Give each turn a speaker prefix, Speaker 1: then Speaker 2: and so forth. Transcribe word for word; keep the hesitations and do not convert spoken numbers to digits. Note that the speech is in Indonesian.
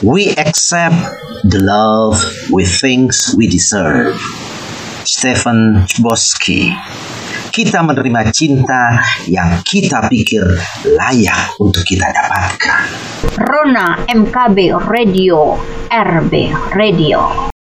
Speaker 1: We accept the love we think we deserve. Stephen Chbosky. Kita menerima cinta yang kita pikir layak untuk kita dapatkan.
Speaker 2: Rona M K B Radio, R B Radio.